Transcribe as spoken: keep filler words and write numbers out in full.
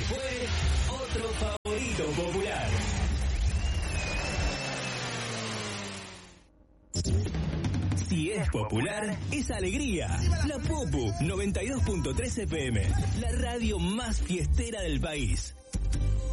fue otro favorito popular. Si es popular, es alegría. La Popu noventa y dos punto tres F M, la radio más fiestera del país.